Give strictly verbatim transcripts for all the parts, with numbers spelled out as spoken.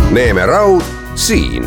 Neeme Raud siin.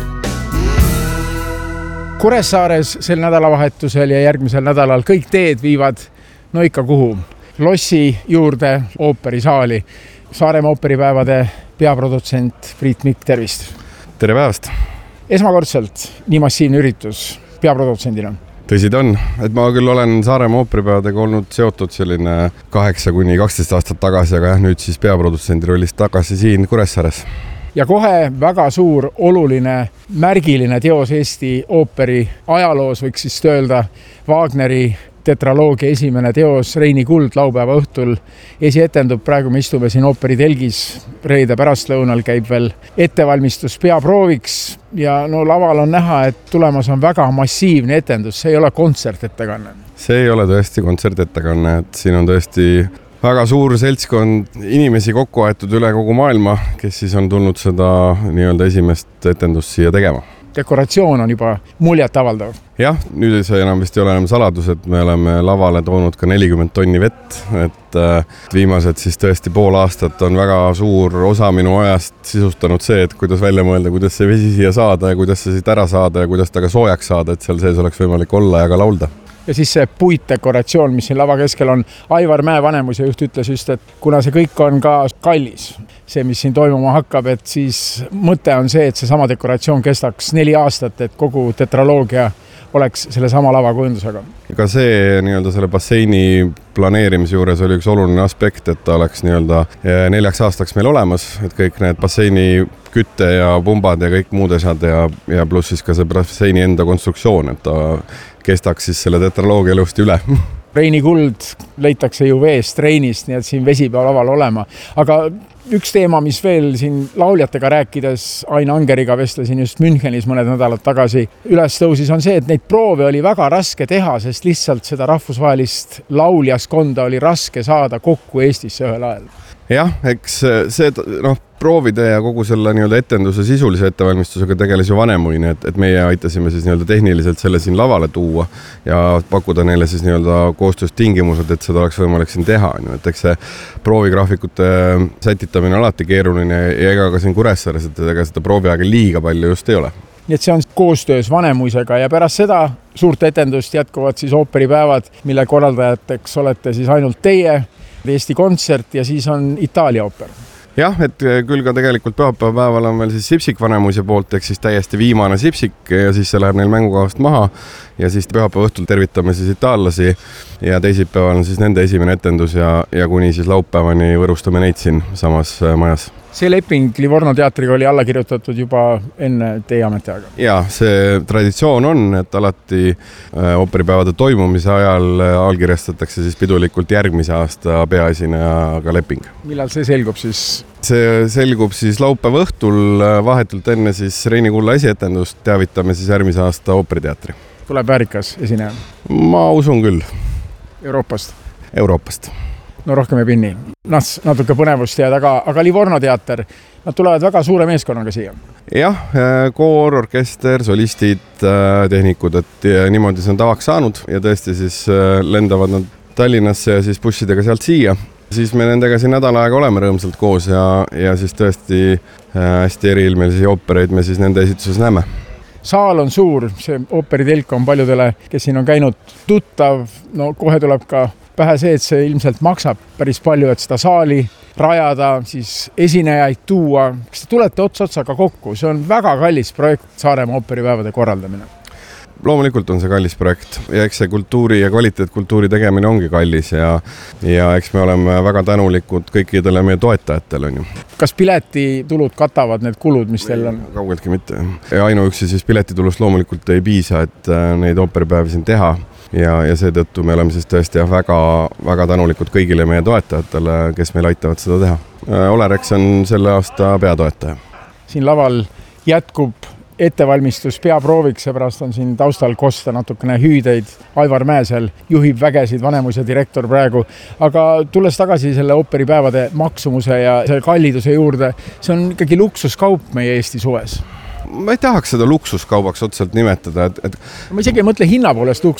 Kuressaares sel nädalavahetusel ja järgmisel nädalal kõik teed viivad no ikka kuhu. Lossi juurde ooperisaali. Saaremaa ooperipäevade peaprodutsent Priit Mikk, tervist! Tere päevast! Esmakordselt nii massiivne üritus peaprodutsendina. Tõsi ta on, et ma küll olen Saaremaa ooperipäevadega olnud seotud selline kaheksa kuni kaksteist aastat tagasi, aga jah, nüüd siis peaprodutsendi rollist tagasi siin Kuressaares. Ja kohe väga suur, oluline, märgiline teos Eesti ooperi ajaloos, võiks siis öelda Wagneri tetraloogia esimene teos Reini kuld laupäeva õhtul esietendub. Praegu me istume siin ooperi telgis, reede pärastlõunal käib veel ettevalmistus peaprooviks ja no laval on näha, et tulemas on väga massiivne etendus, see ei ole kontsertettekanne. See ei ole tõesti kontsertettekanne, et siin on tõesti väga suur seltskond inimesi kokku aetud üle kogu maailma, kes siis on tulnud seda nii-öelda esimest etendust siia tegema. Dekoratsioon on juba muljet avaldav. Jah, nüüd see enam vist ei ole enam saladus, et me oleme lavale toonud ka nelikümmend tonni vett, et viimased siis tõesti pool aastat on väga suur osa minu ajast sisustanud see, et kuidas välja mõelda, kuidas see vesi siia saada ja kuidas see siit ära saada ja kuidas ta ka soojaks saada, et seal sees oleks võimalik olla ja ka laulda. Ja siis see puitdekoratsioon, mis siin lava keskel on, Aivar Mäe vanemuse juht ütles just, et kuna see kõik on ka kallis, see, mis siin toimuma hakkab, et siis mõte on see, et see sama dekoratsioon kestaks neli aastat, et kogu tetraloogia oleks selle sama lavakujundusega. Ka see nii-öelda selle basseini planeerimise juures oli üks oluline aspekt, et ta oleks nii-öelda neljaks aastaks meil olemas, et kõik need basseini kütte ja pumbad ja kõik muud asjad ja, ja pluss siis ka see basseini enda konstruktsioon, et ta kestaks siis selle tetraloogia ilusti üle. Reini kuld leitakse ju veest Reinist, nii et siin vesi peab laval olema. Aga üks teema, mis veel siin lauljatega rääkides, Ain Angeriga vestlesin just Münchenis mõned nädalad tagasi, üles tõusis on see, et neid proove oli väga raske teha, sest lihtsalt seda rahvusvahelist lauljaskonda oli raske saada kokku Eestisse ühel ajal. Jah, eks see noh, proovide ja kogu selle nii-öelda etenduse sisulise ettevalmistusega tegeles ju Vanemuine, et, et meie aitasime siis nii-öelda tehniliselt selle siin lavale tuua ja pakkuda neile siis nii-öelda koostöös tingimused, et seda oleks võimalik siin teha. Et eks see proovigraafikute sätitamine alati keeruline ja ega ka siin Kuressaares, et ega seda prooviaega liiga palju just ei ole. Nii et see on koostöös Vanemuisega ja pärast seda suurt etendust jätkuvad siis ooperipäevad, mille korraldajateks olete siis ainult teie, Eesti kontsert ja siis on Itaalia ooper. Jah, et küll ka tegelikult pühapäeva päeval on veel siis Sipsik Vanemuise poolt, ehk siis täiesti viimane Sipsik ja siis see läheb neil mängukavast maha ja siis pühapäeva õhtul tervitame siis itaallasi ja teisipäeval on siis nende esimene etendus ja, ja kuni siis laupäevani võrustame neid siin samas majas. See leping Livorno teatriga oli alla kirjutatud juba enne teie ametiaega. Ja, see traditsioon on, et alati ooperipäevade toimumise ajal allkirjastatakse siis pidulikult järgmise aasta peaesinejaga leping. Millal see selgub siis? See selgub siis laupäeva õhtul vahetult enne siis Reini kulla esietendust, teavitame siis järgmise aasta ooperiteatri. Tuleb väärikas esineja? Ma usun küll. Euroopast? Euroopast. No rohkem ei pinni. Nats, natuke põnevust jääd, aga, aga Livorno teater, nad tulevad väga suure meeskonnaga siia. Jah, koor, orkester, solistid, tehnikud, et niimoodi see on tavaks saanud ja tõesti siis lendavad nad Tallinnasse ja siis bussidega sealt siia. Siis me nendega siin nädal aega oleme rõõmsalt koos ja, ja siis tõesti hästi eriilmelisi oopereid me siis nende esituses näeme. Saal on suur, see ooperitelk on paljudele, kes siin on käinud tuttav, no kohe tuleb ka pähe see, et see ilmselt maksab päris palju, et seda saali rajada, siis esinejaid tuua. Kas te tulete ots otsaga kokku? See on väga kallis projekt, Saaremaa ooperipäevade korraldamine. Loomulikult on see kallis projekt ja eks see kultuuri ja kvaliteetkultuuri tegemine ongi kallis ja, ja eks me oleme väga tänulikud kõikidele meie toetajatele. On ju. Kas piletitulud katavad need kulud, mis teil on? Kaugeltki mitte. Ja ainuüksi siis piletitulust loomulikult ei piisa, et neid ooperipäevi siin teha. Ja, ja seetõttu me oleme siis tõesti väga, väga tänulikud kõigile meie toetajatele, kes meil aitavad seda teha. Olerex on selle aasta peatoetaja. Siin laval jätkub ettevalmistus peaprooviks ja pärast on siin taustal kosta natukene hüüdeid. Aivar Mäesel juhib vägesid, Vanemuise direktor praegu. Aga tulles tagasi selle ooperipäevade maksumuse ja selle kalliduse juurde, see on ikkagi luksuskaup meie Eesti suves. Ma ei tahaks seda luksuskaubaks otseselt nimetada. Et, et... Ma isegi ei mõtle hinna poolest luksus, aga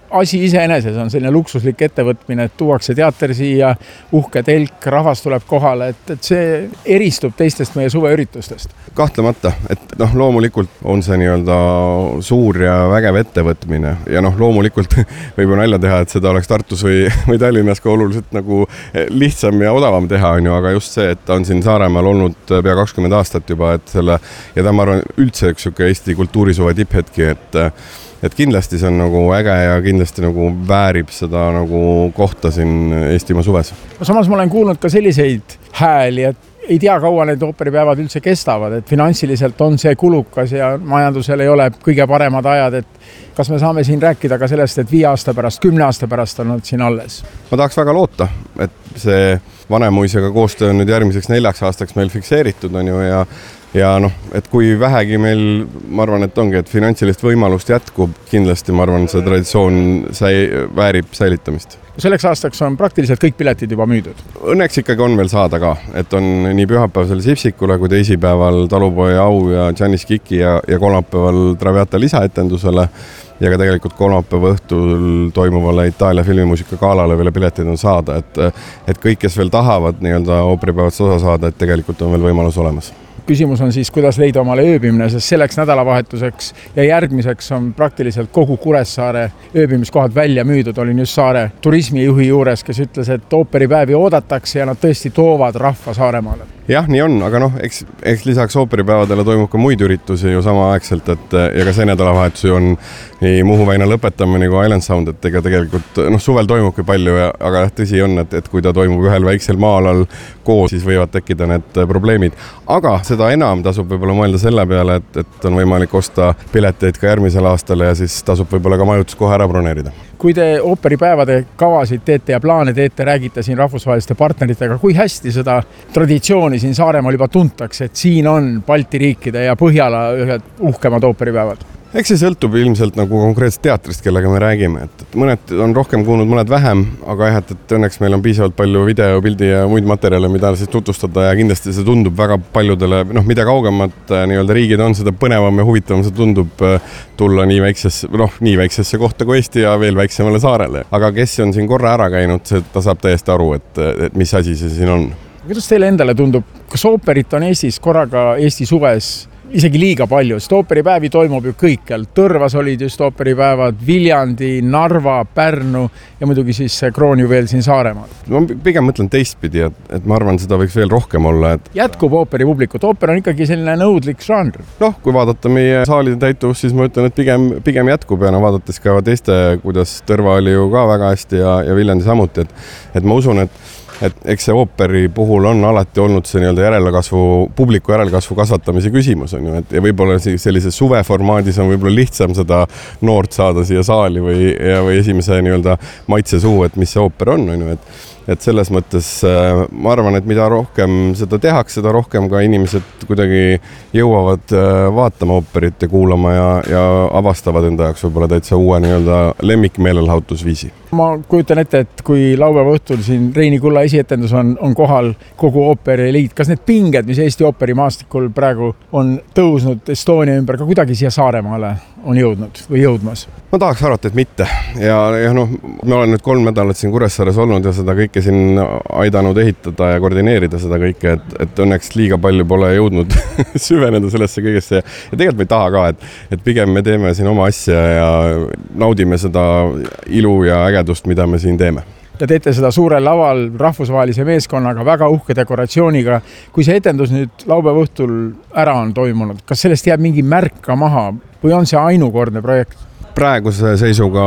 asi iseeneses on selline luksuslik ettevõtmine, et tuuakse teater siia, uhke telk, rahvas tuleb kohale, et, et see eristub teistest meie suveüritustest. Kahtlemata, et noh, loomulikult on see nii-öelda suur ja vägev ettevõtmine ja noh, loomulikult võib ju nalja teha, et seda oleks Tartus või, või Tallinnas ka oluliselt nagu lihtsam ja odavam teha, on ju, aga just see, et ta on siin Saaremaal olnud pea kakskümmend aastat juba, et selle, ja ta ma arvan üldse üks Eesti kultuurisuve tipphetki, et et kindlasti see on nagu äge ja kindlasti nagu väärib seda nagu kohta siin Eestimaa suves. Samas ma olen kuulnud ka selliseid hääli, et ei tea, kaua need ooperipäevad üldse kestavad, et finantsiliselt on see kulukas ja majandusel ei ole kõige paremad ajad, et kas me saame siin rääkida ka sellest, et viie aasta pärast, kümne aasta pärast on nad siin alles? Ma tahaks väga loota, et see Vanemuisega koostöö on nüüd järgmiseks neljaks aastaks meil fikseeritud on ju ja Ja noh, et kui vähegi meil, ma arvan, et ongi, et finantsilist võimalust jätkub, kindlasti ma arvan, see traditsioon säi, väärib säilitamist. Selleks aastaks on praktiliselt kõik piletid juba müüdud. Õnneks ikkagi on veel saada ka, et on nii pühapäevasel Sipsikule kui teisipäeval Talupoja au ja Janis Kiki ja, ja kolmapäeval Traviata lisaetendusele ja ka tegelikult kolmapäeva õhtul toimuvale Itaalia filmimuusika gaalale veel piletid on saada, et, et kõik, kes veel tahavad nii-öelda ooperipäevast osa saada, et tegelikult on veel võimalus olemas. Küsimus on siis, kuidas leida omale ööbimine, sest selleks nädalavahetuseks ja järgmiseks on praktiliselt kogu Kuressaare ööbimiskohad välja müüdud. Olin just Saare turismijuhi juures, kes ütles, et ooperipäevi oodatakse ja nad tõesti toovad rahva Saaremaale. Jah, nii on, aga noh, eks, eks lisaks ooperipäevadele toimub ka muid üritusi ju sama aegselt, et ja ka see nädalavahetus on nii Muhu väina lõpetamine kui Island Sound, et ega tegelikult noh, suvel toimubki palju, ja, aga tõsi on, et, et kui ta toimub ühel väiksel maalal koos, siis võivad tekkida need probleemid. Aga seda enam tasub võib-olla mõelda selle peale, et, et on võimalik osta pileteid ka järgmisel aastal ja siis tasub võib-olla ka majutus kohe ära broneerida. Kui te ooperipäevade kavasid teete ja plaane teete, räägite siin rahvusvaheliste partneritega, kui hästi seda traditsiooni siin Saaremaal juba tuntakse, et siin on Balti riikide ja Põhjala ühed uhkemad ooperipäevad? Eks see sõltub ilmselt nagu konkreetselt teatrist, kellega me räägime, et mõned on rohkem kuulnud, mõned vähem, aga jah, et õnneks meil on piisavalt palju video, pildi ja muid materjale, mida siis tutvustada ja kindlasti see tundub väga paljudele, noh, mida kaugemad nii-öelda riigid on, seda põnevam ja huvitavam see tundub tulla nii väiksesse, noh, nii väiksesse kohta kui Eesti ja veel väiksemale saarele. Aga kes on siin korra ära käinud, see, ta saab täiesti aru, et, et mis asi see siin on. Kuidas teile endale tundub, kas ooperit on Eestis korraga Eesti suves isegi liiga palju, sest ooperipäevi toimub ju kõikjal. Tõrvas olid just ooperipäevad, Viljandi, Narva, Pärnu ja muidugi siis kroonjuveel siin Saaremaal. Ma pigem mõtlen teistpidi, et, et ma arvan, seda võiks veel rohkem olla. Et... Jätkub ooperi publikut. Ooper on ikkagi selline nõudlik žanr. Noh, kui vaadata meie saalide täituvust, siis ma ütlen, et pigem, pigem jätkub ja no vaadates ka teiste, kuidas Tõrva oli ju ka väga hästi ja, ja Viljandi samuti, et, et ma usun, et et eks see ooperi puhul on alati olnud see nii-öelda järelkasvu, publiku järelkasvu kasvatamise küsimus on ju, et ja võib-olla sellises suveformaadis on võib-olla lihtsam seda noort saada siia saali või, ja, või esimese nii-öelda maitse suu, et mis see ooper on, on ju, et et selles mõttes ma arvan, et mida rohkem seda tehakse, seda rohkem ka inimesed kuidagi jõuavad vaatama ooperit ja kuulama ja, ja avastavad enda jaoks võib-olla täitsa uue nii-öelda lemmikmeelelahutusviisi. Ma kujutan ette, et kui laupäeva õhtul siin Reini Kulla esietendus on, on kohal kogu ooperiliit, kas need pinged, mis Eesti ooperimaastikul praegu on tõusnud Estonia ümber, ka kuidagi siia Saaremaale on jõudnud või jõudmas? Ma tahaks arvata, et mitte. Ja, ja noh, me olen nüüd kolm nädalat siin Kuressaares olnud ja seda kõike siin aidanud ehitada ja koordineerida seda kõike, et, et õnneks liiga palju pole jõudnud süveneda sellesse kõigesse. Ja tegelikult me ei taha ka, et, et pigem me teeme siin oma asja ja naudime seda ilu ja ägedust, mida me siin teeme. Te teete seda suurel laval rahvusvahelise meeskonnaga, väga uhke dekoratsiooniga. Kui see etendus nüüd laupäeva õhtul ära on toimunud, kas sellest jääb mingi märka maha või on see ainukordne projekt? Praeguse seisuga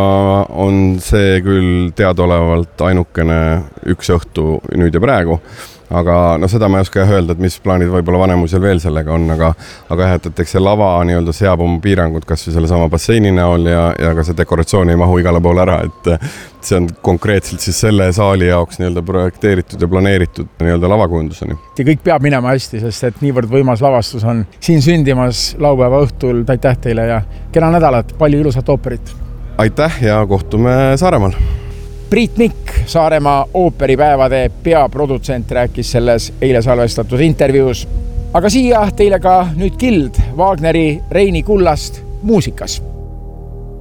on see küll teadaolevalt ainukene üks õhtu nüüd ja praegu, aga no seda ma ei oska öelda, et mis plaanid võib-olla Vanemuisel veel sellega on, aga, aga jah, et eks see lava nii-öelda seab oma piirangud kas või selle sama basseini näol ja, ja ka see dekoratsioon ei mahu igale poole ära, et see on konkreetselt siis selle saali jaoks nii-öelda projekteeritud ja planeeritud nii-öelda lavakujunduseni. Ja kõik peab minema hästi, sest et niivõrd võimas lavastus on siin sündimas laupäeva õhtul. Aitäh teile ja kena nädalat, palju ilusat ooperit. Aitäh ja kohtume Saaremaal. Priit Mikk, Saaremaa ooperipäevade peaprodutsent, rääkis selles eile salvestatud intervjuus. Aga siia teile ka nüüd kild Wagneri Reini Kullast muusikas.